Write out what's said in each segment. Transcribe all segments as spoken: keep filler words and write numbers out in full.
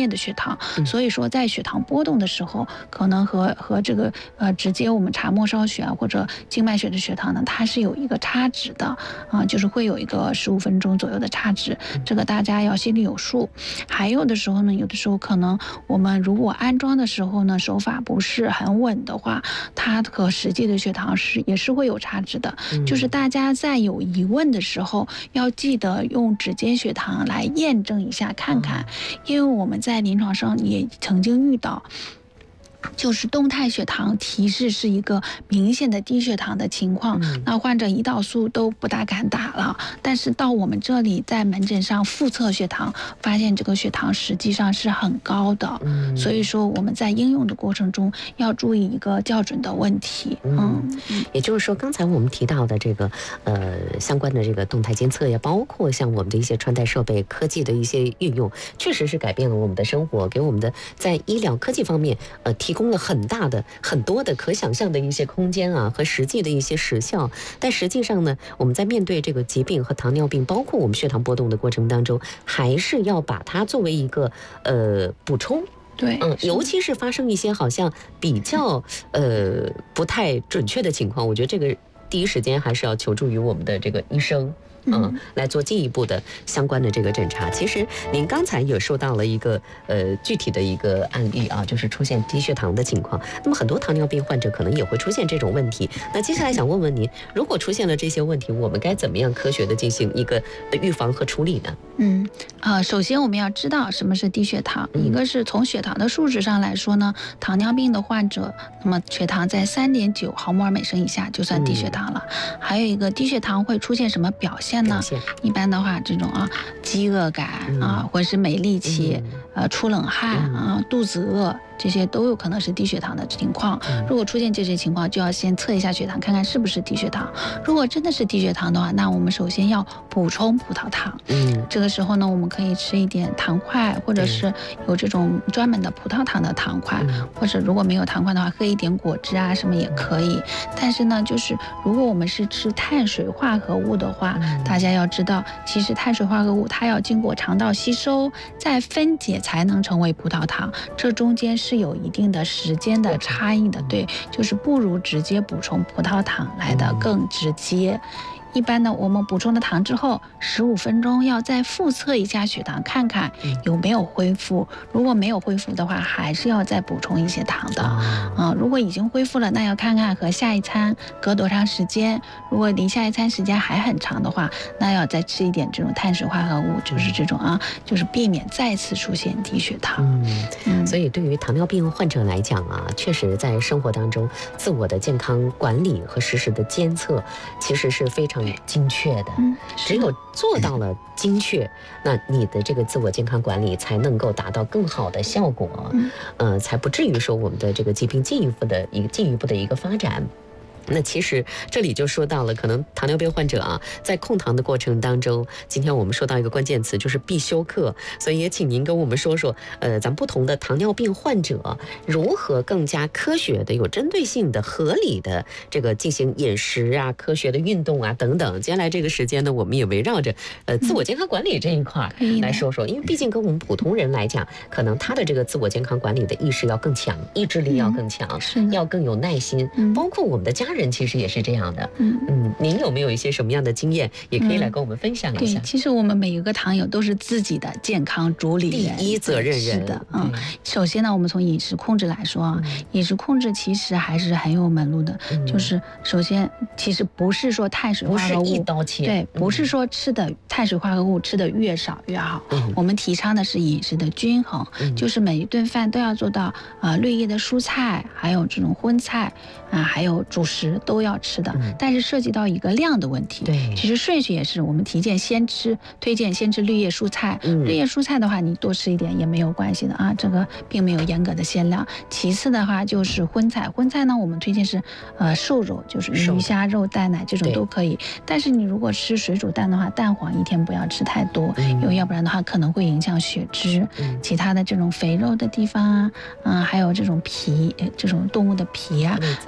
内的血糖，嗯、所以说在血糖波动的时候，可能和和这个呃直接我们查末梢血啊或者静脉血的血糖呢，它是有一个差值的啊、呃，就是会有一个十五分钟左右的差值，这个大家要心里有数。还有的时候呢，有的时候可能我们如果安装的时候呢手法不是很稳的话，它和实际的血糖是也是会有差值的。嗯、就是大家在有疑问的时候，要记得用指尖血糖来验证一下看看，嗯、因为我们在临床上也曾经遇到。就是动态血糖提示是一个明显的低血糖的情况，嗯、那患者胰岛素都不大敢打了，但是到我们这里在门诊上复测血糖，发现这个血糖实际上是很高的，嗯、所以说我们在应用的过程中要注意一个校准的问题。 嗯，嗯也就是说刚才我们提到的这个呃相关的这个动态监测，也包括像我们的一些穿戴设备、科技的一些运用，确实是改变了我们的生活，给我们的在医疗科技方面呃提供了很大的很多的可想象的一些空间啊和实际的一些实效。但实际上呢，我们在面对这个疾病和糖尿病，包括我们血糖波动的过程当中，还是要把它作为一个呃补充。 对， 嗯，尤其是发生一些好像比较呃不太准确的情况，我觉得这个第一时间还是要求助于我们的这个医生。嗯，来做进一步的相关的这个诊查。其实您刚才也说到了一个呃具体的一个案例啊，就是出现低血糖的情况。那么很多糖尿病患者可能也会出现这种问题。那接下来想问问您，如果出现了这些问题，我们该怎么样科学的进行一个预防和处理呢？ 嗯，呃，首先我们要知道什么是低血糖。嗯、一个是从血糖的数值上来说呢，糖尿病的患者，那么血糖在三点九毫摩尔每升以下就算低血糖了。嗯、还有一个低血糖会出现什么表现？呢，一般的话，这种啊，饥饿感啊，浑身没力气，呃，出冷汗啊，肚子饿，这些都有可能是低血糖的情况。如果出现这些情况，就要先测一下血糖，看看是不是低血糖。如果真的是低血糖的话，那我们首先要补充葡萄糖。嗯，这个时候呢，我们可以吃一点糖块，或者是有这种专门的葡萄糖的糖块，或者如果没有糖块的话，喝一点果汁啊什么也可以。但是呢，就是如果我们是吃碳水化合物的话，大家要知道，其实碳水化合物它要经过肠道吸收，再分解才能成为葡萄糖，这中间是有一定的时间的差异的。对，就是不如直接补充葡萄糖来的更直接。一般呢，我们补充了糖之后，十五分钟要再复测一下血糖，看看有没有恢复。如果没有恢复的话，还是要再补充一些糖的。啊、呃，如果已经恢复了，那要看看和下一餐隔多长时间。如果离下一餐时间还很长的话，那要再吃一点这种碳水化合物，就是这种啊，就是避免再次出现低血糖。 嗯，嗯所以对于糖尿病患者来讲啊，确实在生活当中，自我的健康管理和实时的监测，其实是非常精确的。嗯，只有做到了精确，那你的这个自我健康管理才能够达到更好的效果。嗯，呃，才不至于说我们的这个疾病进一步的一个进一步的一个发展。那其实这里就说到了，可能糖尿病患者啊，在控糖的过程当中，今天我们说到一个关键词，就是必修课。所以也请您跟我们说说，呃，咱们不同的糖尿病患者如何更加科学的、有针对性的、合理的这个进行饮食啊、科学的运动啊等等。接下来这个时间呢，我们也围绕着呃自我健康管理这一块来说说，因为毕竟跟我们普通人来讲，可能他的这个自我健康管理的意识要更强，意志力要更强，嗯、要更有耐心，嗯、包括我们的家人。人其实也是这样的。嗯嗯，您有没有一些什么样的经验，也可以来跟我们分享一下？ 嗯、对，其实我们每一个糖友都是自己的健康主理人， 第一责任人。 是的，嗯。首先呢，我们从饮食控制来说啊，嗯、饮食控制其实还是很有门路的。嗯、就是首先，其实不是说碳水化合物不是一刀切， 对，不是说吃的碳水化合物吃的越少越好。嗯、我们提倡的是饮食的均衡，嗯、就是每一顿饭都要做到啊、呃、绿叶的蔬菜，还有这种荤菜啊、呃，还有主食。都要吃的，嗯、但是涉及到一个量的问题。对，其实顺序也是我们提荐先吃，推荐先吃绿叶蔬菜。嗯、绿叶蔬菜的话，你多吃一点也没有关系的啊，这个并没有严格的限量。其次的话就是荤菜，荤菜呢我们推荐是呃瘦肉，就是鱼虾肉蛋奶这种都可以。但是你如果吃水煮蛋的话，蛋黄一天不要吃太多，嗯、因为要不然的话可能会影响血脂。嗯、其他的这种肥肉的地方啊，啊、呃、还有这种皮，这种动物的皮啊，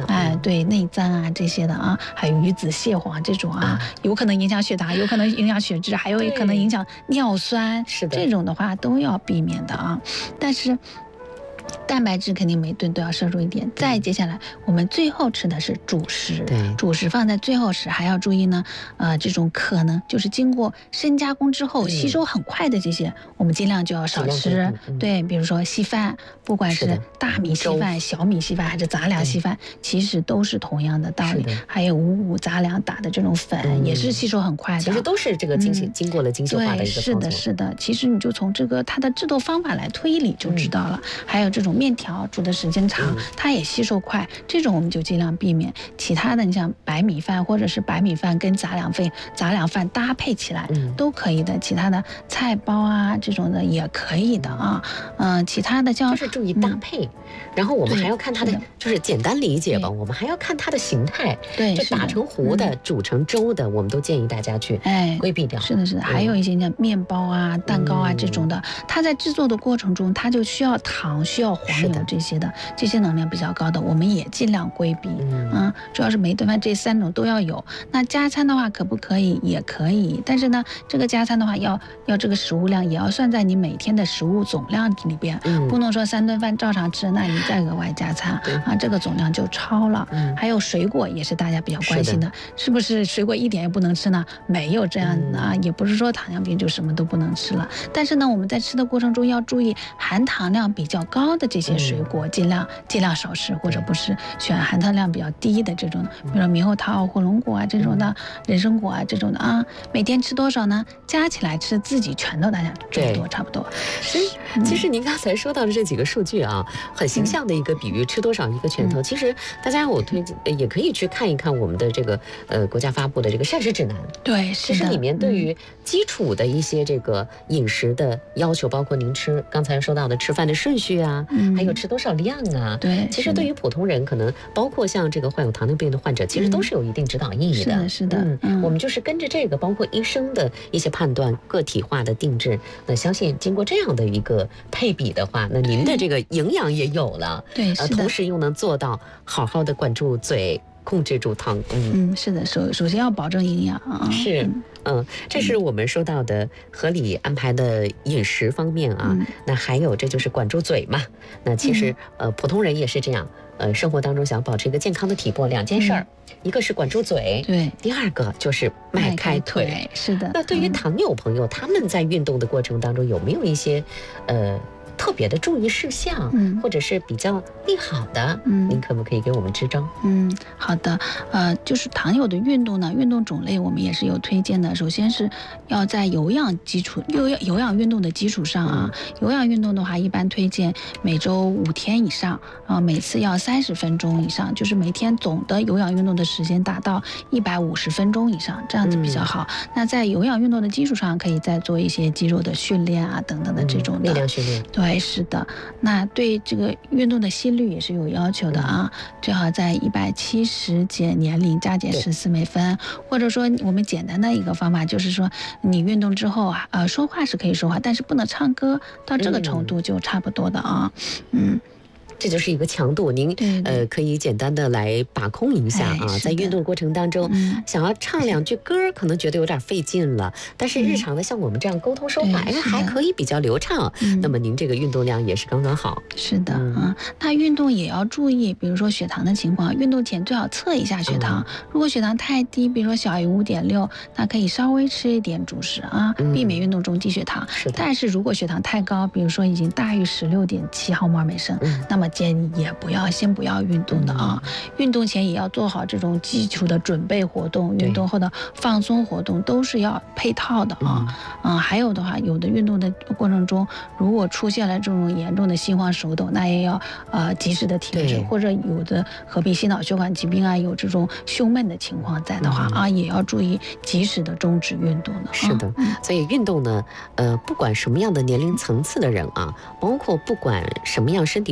哎，对内脏啊这些的啊，还有鱼子、蟹黄这种啊，啊有可能影响血糖，有可能影响血脂，还有可能影响尿酸， 是的， 这种的话都要避免的啊。但是蛋白质肯定每顿都要摄入一点。再接下来，我们最后吃的是主食， 对， 主食放在最后吃，还要注意呢。呃，这种可能就是经过深加工之后吸收很快的这些，我们尽量就要少吃。嗯、对，比如说稀饭，不管是大米稀饭、小米稀饭还是杂粮稀饭，其实都是同样的道理。还有五谷杂粮打的这种粉，嗯、也是吸收很快的。 其实都是这个精细、嗯、经过了精细化的一个操作。 是的，是的。其实你就从这个它的制作方法来推理就知道了。嗯、还有这种面条煮的时间长，嗯、它也吸收快，这种我们就尽量避免。其他的，你像白米饭或者是白米饭跟杂粮饭、杂粮饭搭配起来，嗯、都可以的。其他的菜包啊这种的也可以的啊。嗯、呃，其他的像就是注意搭配，嗯、然后我们还要看它的，就是简单理解吧，我们还要看它的形态。 对， 就打成糊的、嗯、煮成粥的，我们都建议大家去哎规避掉。 是的，是的。还有一些像面包啊、蛋糕啊这种的，它在制作的过程中，它就需要糖、需要黄油这些的，这些能量比较高的，我们也尽量规避。嗯，嗯主要是每顿饭这三种都要有。那加餐的话，可不可以？也可以，但是呢，这个加餐的话，要要这个食物量也要算在你每天的食物总量里边，嗯、不能说三顿饭照常吃，那你再额外加餐啊，这个总量就超了。嗯、还有水果也是大家比较关心的，是, 是不是水果一点也不能吃呢？没有这样的啊，嗯、也不是说糖尿病就什么都不能吃了。但是呢，我们在吃的过程中要注意含糖量比较高的这些水果，嗯、尽量尽量少吃，或者不是选含糖量比较低的这种的，比如说猕猴桃、火龙果啊这种的，人参果啊这种的啊。每天吃多少呢？加起来吃自己拳头大小最多差不多。 所以，嗯、其实您刚才说到的这几个数据啊，很形象的一个比喻，嗯、吃多少一个拳头。嗯、其实大家我推荐也可以去看一看我们的这个呃国家发布的这个膳食指南。 对， 其实里面对于基础的一些这个饮食的要求，包括您吃刚才说到的吃饭的顺序啊，嗯、还有吃多少量啊。 对， 其实对于普通人，可能包括像这个患有糖尿病的患者，其实都是有一定指导意义的。 嗯、是的，是的。 嗯，嗯我们就是跟着这个，包括医生的一些判断，个体化的定制。那相信经过这样的一个配比的话，那您的这个营养也有了， 对， 呃，同时又能做到好好的管住嘴，控制住糖。 嗯嗯，是的，首首先要保证营养啊。 是，嗯，这是我们说到的合理安排的饮食方面啊。嗯、那还有，这就是管住嘴嘛。那其实、嗯、呃，普通人也是这样。呃，生活当中想保持一个健康的体魄，两件事儿，嗯、一个是管住嘴， 对， 第二个就是迈开腿。 迈开腿是的。 那对于糖友朋友，嗯、他们在运动的过程当中有没有一些呃特别的注意事项，嗯、或者是比较利好的？嗯，您可不可以给我们支招？ 嗯，好的。呃，就是糖友的运动呢，运动种类我们也是有推荐的。首先是要在有氧基础、有有氧运动的基础上啊，嗯、有氧运动的话，一般推荐每周五天以上，啊，每次要三十分钟以上，就是每天总的有氧运动的时间达到一百五十分钟以上，这样子比较好。嗯、那在有氧运动的基础上，可以再做一些肌肉的训练啊，等等的这种的、 嗯、力量训练。 对。是的，那对这个运动的心率也是有要求的啊，嗯、最好在一百七十减年龄加减十四每分，或者说我们简单的一个方法就是说，你运动之后啊，呃，说话是可以说话，但是不能唱歌，到这个程度就差不多的啊，嗯。嗯这就是一个强度，您对对呃可以简单的来把控一下啊。 哎、 在运动过程当中，嗯、想要唱两句歌，可能觉得有点费劲了。但是日常的像我们这样沟通说话，哎、嗯，还可以比较流畅。嗯、那么您这个运动量也是刚刚好。 是的，嗯、啊，那运动也要注意，比如说血糖的情况，运动前最好测一下血糖。嗯、如果血糖太低，比如说小于五点六，那可以稍微吃一点主食啊，嗯、避免运动中低血糖。 是的。 但是如果血糖太高，比如说已经大于十六点七毫摩尔每升，嗯、那么建议也不要先不要运动的啊，嗯、运动前也要做好这种基础的准备活动，运动后的放松活动都是要配套的啊。嗯，嗯还有的话，有的运动的过程中，如果出现了这种严重的心慌手抖，那也要呃及时的停止，或者有的合并心脑血管疾病啊，有这种胸闷的情况在的话、嗯、啊，也要注意及时的终止运动的。 是的，嗯、所以运动呢，呃，不管什么样的年龄层次的人啊，包括不管什么样身体状况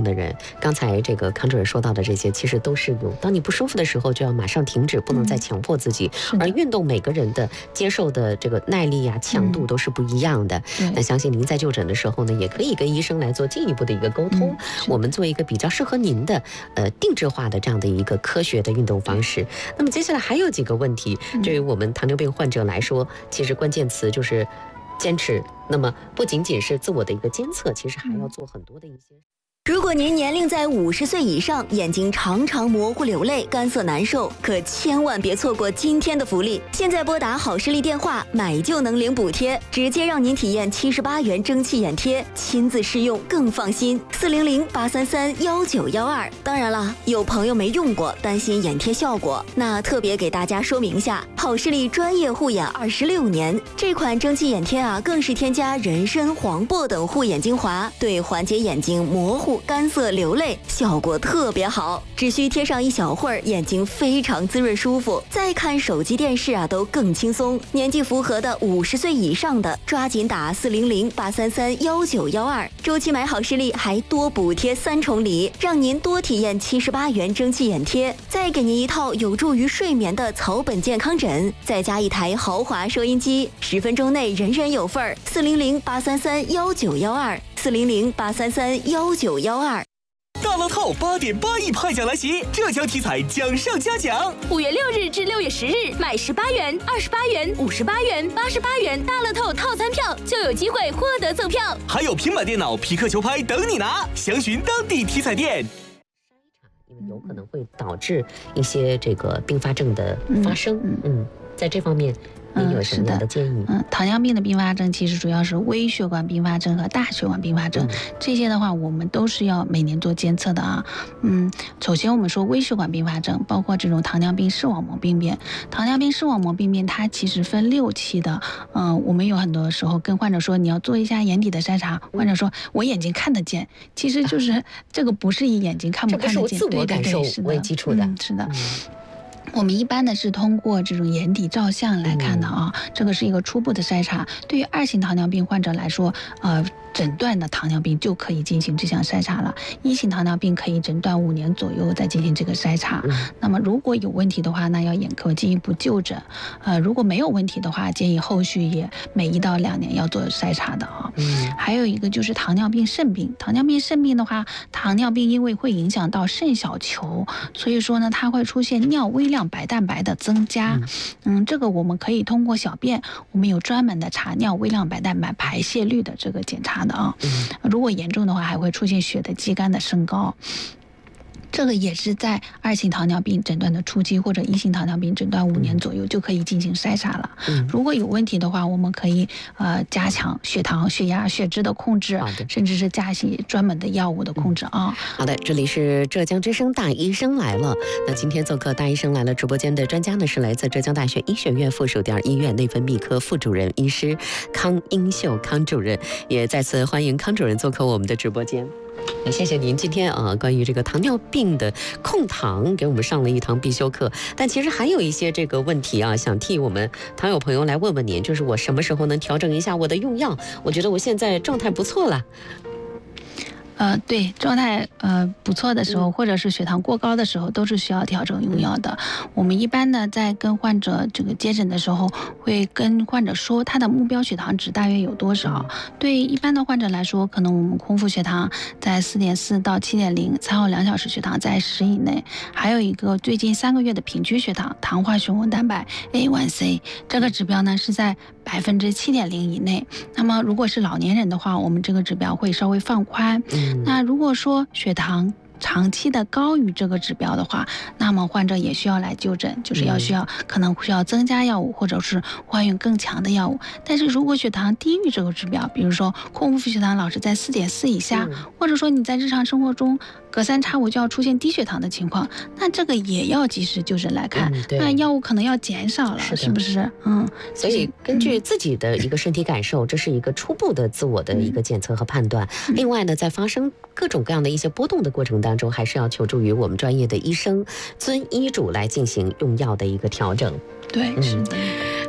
况的人，刚才这个康主任说到的这些，其实都适用。当你不舒服的时候，就要马上停止，不能再强迫自己。嗯、而运动每个人的接受的这个耐力啊、强度都是不一样的。嗯、那相信您在就诊的时候呢，也可以跟医生来做进一步的一个沟通，嗯、我们做一个比较适合您的呃定制化的这样的一个科学的运动方式。那么接下来还有几个问题，对于我们糖尿病患者来说，其实关键词就是坚持。那么不仅仅是自我的一个监测，其实还要做很多的一些。 如果您年龄在五十岁以上，眼睛常常模糊流泪，干涩难受，可千万别错过今天的福利。现在拨打好视力电话，买就能领补贴，直接让您体验七十八元蒸汽眼贴，亲自试用更放心。四零零八三三幺九幺二。当然了，有朋友没用过，担心眼贴效果，那特别给大家说明一下，好视力专业护眼二十六年，这款蒸汽眼贴啊，更是添加人参、黄柏等护眼精华，对缓解眼睛模糊、干涩流泪效果特别好，只需贴上一小会儿，眼睛非常滋润舒服，再看手机电视啊都更轻松。年纪符合的五十岁以上的，抓紧打四零零八三三幺九幺二，周期买好视力还多补贴三重礼，让您多体验七十八元蒸汽眼贴，再给您一套有助于睡眠的草本健康枕，再加一台豪华收音机，十分钟内人人有份儿。四零零八三三幺九幺二，四零零八三三幺九幺二。 大乐透八点八亿派奖来袭，浙江体彩奖上加奖。 五月六日至六月十日，买十八元、二十八元、五十八元、八十八元大乐透套餐票，就有机会获得赠票， 还有平板电脑、皮克球拍等你拿。详询当地体彩店。 因为有可能会导致一些这个并发症的发生，嗯，嗯在这方面。您有什么样的建议？ 嗯，糖尿病的并发症其实主要是微血管并发症和大血管并发症，嗯、这些的话我们都是要每年做监测的啊。嗯，首先我们说微血管并发症，包括这种糖尿病视网膜病变。糖尿病视网膜病变它其实分六期的。嗯、呃，我们有很多时候跟患者说你要做一下眼底的筛查，患者说我眼睛看得见，其实就是、啊、这个不是以眼睛看不看得见， 这个是我自我感受为基础的， 嗯、是的。嗯我们一般呢是通过这种眼底照相来看的啊，嗯、这个是一个初步的筛查。对于二型糖尿病患者来说，呃。诊断的糖尿病就可以进行这项筛查了，一型糖尿病可以诊断五年左右再进行这个筛查。嗯、那么如果有问题的话，那要眼科进一步就诊。呃，如果没有问题的话，建议后续也每一到两年要做筛查的啊。嗯、还有一个就是糖尿病肾病，糖尿病肾病的话，糖尿病因为会影响到肾小球，所以说呢，它会出现尿微量白蛋白的增加。嗯，嗯这个我们可以通过小便，我们有专门的查尿微量白蛋白排泄率的这个检查的啊，如果严重的话，还会出现血的肌酐的升高。这个也是在二型糖尿病诊断的初期，或者一型糖尿病诊断五年左右就可以进行筛查了。嗯、如果有问题的话，我们可以呃加强血糖、血压、血脂的控制，甚至是加一些专门的药物的控制啊。 好的，这里是浙江之声大医生来了。那今天做客大医生来了直播间的专家呢，是来自浙江大学医学院附属第二医院内分泌科副主任医师康英秀康主任，也再次欢迎康主任做客我们的直播间。那谢谢您今天啊，关于这个糖尿病的控糖给我们上了一堂必修课。但其实还有一些这个问题啊，想替我们糖友朋友来问问您，就是我什么时候能调整一下我的用药？我觉得我现在状态不错了。 呃，对，状态呃不错的时候，或者是血糖过高的时候，都是需要调整用药的。我们一般呢，在跟患者这个接诊的时候，会跟患者说他的目标血糖值大约有多少。对一般的患者来说，可能我们空腹血糖在四点四到七点零，餐后两小时血糖在十以内。还有一个最近三个月的平均血糖，糖化血红蛋白 A 一 C 这个指标呢是在百分之七点零以内。那么如果是老年人的话，我们这个指标会稍微放宽。那如果说血糖长期的高于这个指标的话，那么患者也需要来就诊，就是要需要可能需要增加药物，或者是换用更强的药物。但是如果血糖低于这个指标，比如说空腹血糖老是在四点四以下，或者说你在日常生活中隔三差五就要出现低血糖的情况，那这个也要及时就诊来看，嗯、那药物可能要减少了，是, 是不是？嗯， 所以根据自己的一个身体感受，嗯、这是一个初步的自我的一个检测和判断。嗯、另外呢，在发生各种各样的一些波动的过程当中，还是要求助于我们专业的医生，遵医嘱来进行用药的一个调整。 对，嗯、是的。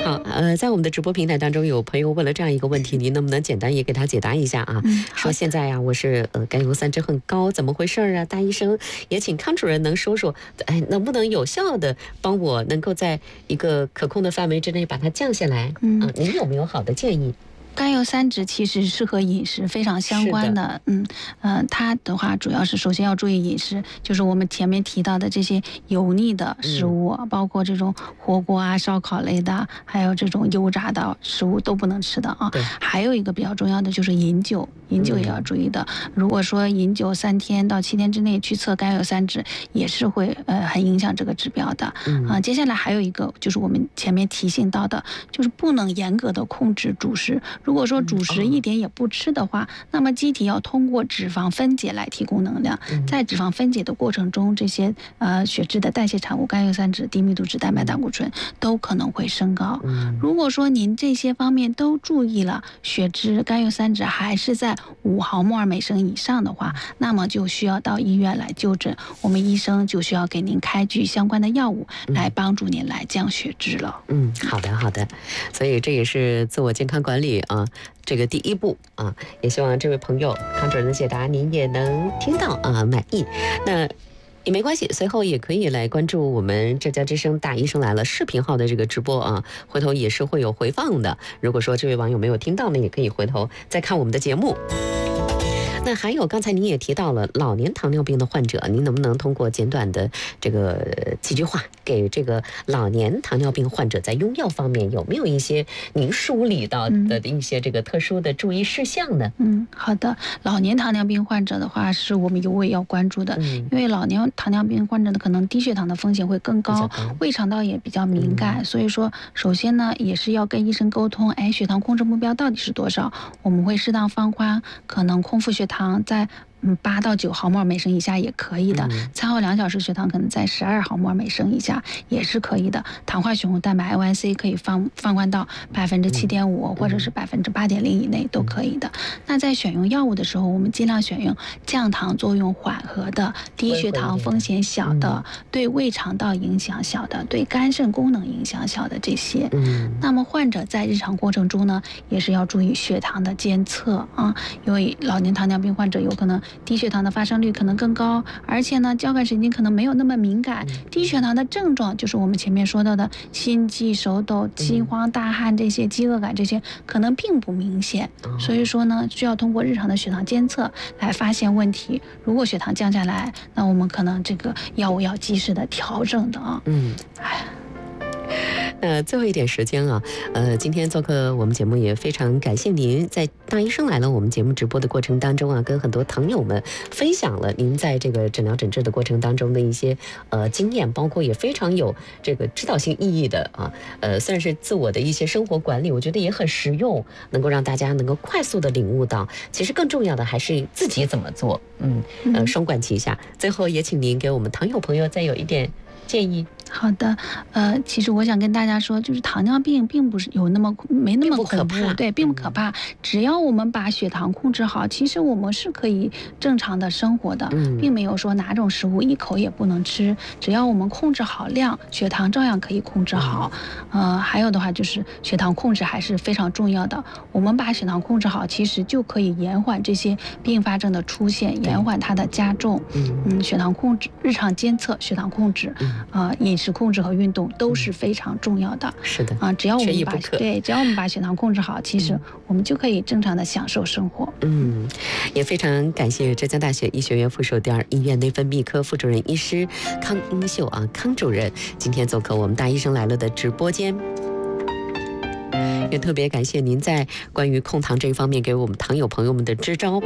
好，呃，在我们的直播平台当中，有朋友问了这样一个问题，您能不能简单也给他解答一下啊？ 嗯、 说现在呀、啊，我是呃甘油三酯很高，怎么回事啊？大医生，也请康主任能说说，哎，能不能有效的帮我能够在一个可控的范围之内把它降下来？嗯，啊、您有没有好的建议？ 甘油三酯其实是和饮食非常相关的，嗯呃，它的话主要是首先要注意饮食，就是我们前面提到的这些油腻的食物，嗯、包括这种火锅啊、烧烤类的，还有这种油炸的食物都不能吃的啊。还有一个比较重要的就是饮酒，饮酒也要注意的。嗯、如果说饮酒三天到七天之内去测甘油三酯，也是会呃很影响这个指标的。嗯、啊，接下来还有一个就是我们前面提醒到的，就是不能严格的控制主食。如果说主食一点也不吃的话，那么机体要通过脂肪分解来提供能量。在脂肪分解的过程中，这些呃血脂的代谢产物甘油三酯、低密度脂蛋白、胆固醇都可能会升高。如果说您这些方面都注意了，血脂、甘油三酯还是在五毫摩尔每升以上的话，那么就需要到医院来就诊，我们医生就需要给您开具相关的药物来帮助您来降血脂了。 嗯，好的好的，所以这也是自我健康管理啊。这个第一步啊，也希望这位朋友康主任的解答您也能听到啊，满意。那也没关系，随后也可以来关注我们浙江之声大医生来了视频号的这个直播啊，回头也是会有回放的。如果说这位网友没有听到呢，也可以回头再看我们的节目。那还有，刚才您也提到了老年糖尿病的患者，您能不能通过简短的这个几句话，给这个老年糖尿病患者在用药方面有没有一些您梳理到的一些这个特殊的注意事项呢？ 嗯，好的。老年糖尿病患者的话，是我们尤为要关注的，嗯、因为老年糖尿病患者的可能低血糖的风险会更高，胃肠道也比较敏感，嗯、所以说，首先呢，也是要跟医生沟通，哎，血糖控制目标到底是多少？我们会适当放宽，可能空腹血糖。糖在嗯八到九毫摩尔每升以下也可以的，嗯、餐后两小时血糖可能在十二毫摩尔每升以下也是可以的。糖化血红蛋白 A 一 C 可以放放宽到百分之七点五或者是百分之八点零以内都可以的。嗯、那在选用药物的时候，我们尽量选用降糖作用缓和的、低血糖风险小的、嗯、对胃肠道影响小的、对肝肾功能影响小的这些。嗯、那么患者在日常过程中呢，也是要注意血糖的监测啊，因为老年糖尿病患者有可能低血糖的发生率可能更高，而且呢，交感神经可能没有那么敏感。低血糖的症状就是我们前面说到的心悸、手抖、心慌、大汗这些，饥饿感这些可能并不明显。所以说呢，需要通过日常的血糖监测来发现问题。如果血糖降下来，那我们可能这个药物要及时的调整的啊。嗯，哎。 呃，最后一点时间啊，呃，今天做客我们节目也非常感谢您在大医生来了我们节目直播的过程当中啊，跟很多糖友们分享了您在这个诊疗诊治的过程当中的一些呃经验，包括也非常有这个指导性意义的啊，呃，算是自我的一些生活管理，我觉得也很实用，能够让大家能够快速的领悟到，其实更重要的还是自己怎么做，嗯，呃，双管齐下。最后也请您给我们糖友朋友再有一点建议。 好的，呃，其实我想跟大家说，就是糖尿病并不是有那么没那么恐怖，对，并不可怕。只要我们把血糖控制好，其实我们是可以正常的生活的，嗯、并没有说哪种食物一口也不能吃。只要我们控制好量，血糖照样可以控制好。嗯、呃，还有的话就是血糖控制还是非常重要的。我们把血糖控制好，其实就可以延缓这些并发症的出现，延缓它的加重。嗯嗯，血糖控制、日常监测、血糖控制，啊、呃，饮食控制和运动都是非常重要的。 是的， 啊，只要我们把对，只要我们把血糖控制好，其实我们就可以正常的享受生活。 嗯，也非常感谢浙江大学医学院附属第二医院内分泌科副主任医师康英秀啊，康主任今天做客我们大医生来了的直播间。也特别感谢您在关于控糖这一方面给我们糖友朋友们的支招。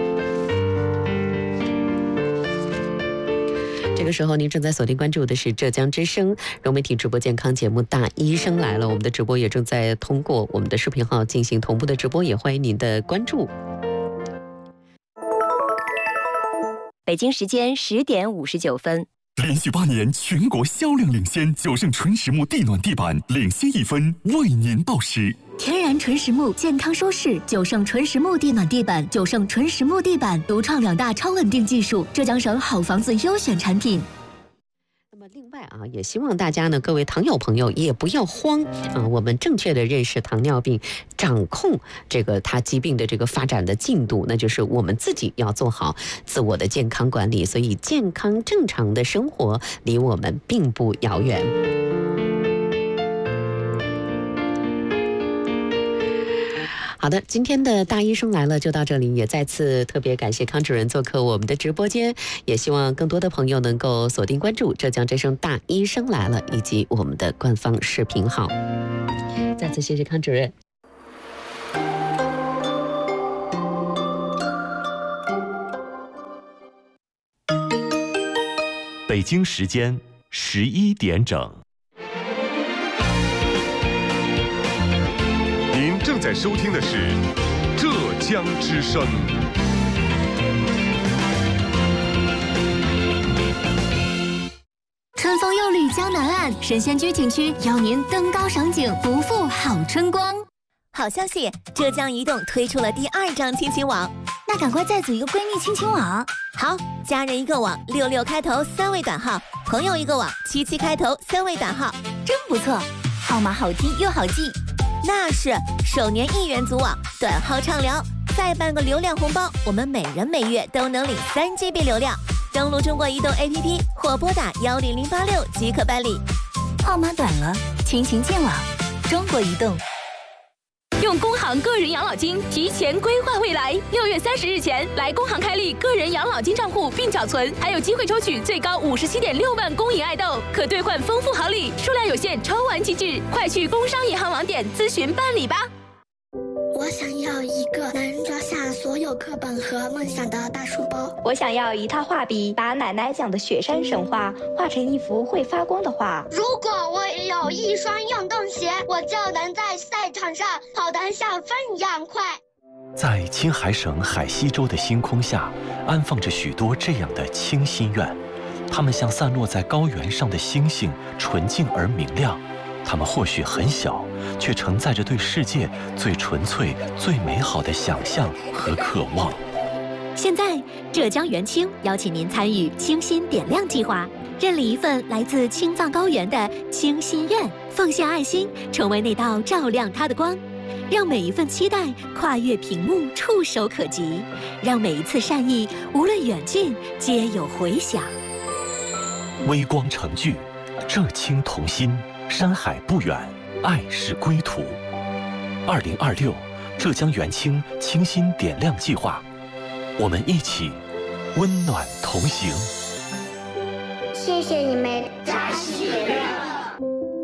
这个时候您正在锁定关注的是浙江之声融媒体直播健康节目《大医生来了》，我们的直播也正在通过我们的视频号进行同步的直播，也欢迎您的关注。 北京时间十点五十九分。 连续八年全国销量领先，九盛纯实木地暖地板领先一分，为您报时。 天然纯实木，健康舒适，九盛纯实木地暖地板，九盛纯实木地板独创两大超稳定技术，浙江省好房子优选产品。 那么另外啊，也希望大家呢，各位糖友朋友也不要慌啊，我们正确的认识糖尿病，掌控这个它疾病的这个发展的进度，那就是我们自己要做好自我的健康管理，所以健康正常的生活离我们并不遥远。好的，今天的大医生来了就到这里，也再次特别感谢康主任做客我们的直播间，也希望更多的朋友能够锁定关注浙江之声大医生来了以及我们的官方视频号。再次谢谢康主任。 北京时间十一点整。 您正在收听的是浙江之声。 春风又绿江南岸，神仙居景区邀您登高赏景，不负好春光。 好消息，浙江移动推出了第二张亲情网， 那赶快再组一个闺蜜亲情网。 好，家人一个网，六六开头三位短号；朋友一个网，七七开头三位短号， 真不错，号码好听又好记。 那是首年一元组网，短号畅聊，再办个流量红包，我们每人每月都能领三 G B 流量。登录中国移动 A P P 或拨打幺零零八六即可办理。 号码短了，亲情见网，中国移动。用工行个人养老金提前规划未来，六月三十日前来工行开立个人养老金账户并缴存，还有机会抽取最高五十七点六万公银爱豆，可兑换丰富好礼，数量有限，抽完即止，快去工商银行网点咨询办理吧。 我想要一个能装下所有课本和梦想的大书包。 我想要一套画笔，把奶奶讲的雪山神话画成一幅会发光的画。 如果我有一双运动鞋，我就能在赛场上跑得像风一样快。 在青海省海西州的星空下，安放着许多这样的清心愿，它们像散落在高原上的星星，纯净而明亮。它们或许很小，却承载着对世界最纯粹、最美好的想象和渴望。 现在，浙江元清邀请您参与清心点亮计划，认领一份来自青藏高原的清心愿，奉献爱心，成为那道照亮它的光，让每一份期待跨越屏幕，触手可及，让每一次善意，无论远近，皆有回响。 微光成炬，浙青同心。山海不远，爱是归途。二零二六浙江元清清心点亮计划，我们一起温暖同行。 谢谢你们，扎西点亮。